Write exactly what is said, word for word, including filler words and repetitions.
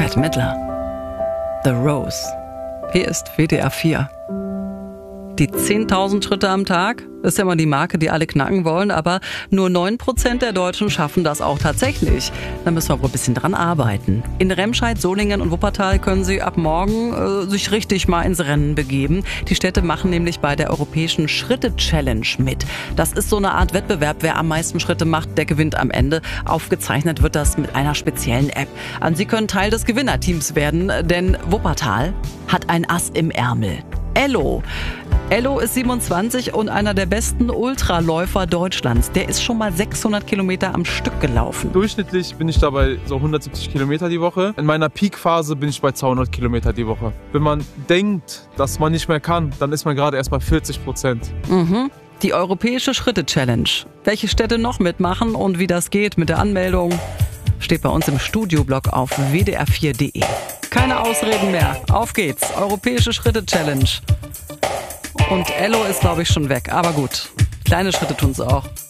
Bette Midler. The Rose. Hier ist W D R vier. Die zehntausend Schritte am Tag, das ist ja mal die Marke, die alle knacken wollen, aber nur neun Prozent der Deutschen schaffen das auch tatsächlich. Da müssen wir wohl ein bisschen dran arbeiten. In Remscheid, Solingen und Wuppertal können Sie ab morgen äh, sich richtig mal ins Rennen begeben. Die Städte machen nämlich bei der Europäischen Schritte-Challenge mit. Das ist so eine Art Wettbewerb, wer am meisten Schritte macht, der gewinnt am Ende. Aufgezeichnet wird das mit einer speziellen App. Und Sie können Teil des Gewinnerteams werden, denn Wuppertal hat ein Ass im Ärmel. Ello. Ello ist siebenundzwanzig und einer der besten Ultraläufer Deutschlands. Der ist schon mal sechshundert Kilometer am Stück gelaufen. Durchschnittlich bin ich dabei so hundertsiebzig Kilometer die Woche. In meiner Peakphase bin ich bei zweihundert Kilometer die Woche. Wenn man denkt, dass man nicht mehr kann, dann ist man gerade erst bei vierzig Prozent. Mhm. Die Europäische Schritte-Challenge. Welche Städte noch mitmachen und wie das geht mit der Anmeldung, steht bei uns im Studioblog auf w d r vier punkt d e. Keine Ausreden mehr. Auf geht's. Europäische Schritte-Challenge. Und Ello ist, glaube ich, schon weg. Aber gut, kleine Schritte tun's auch.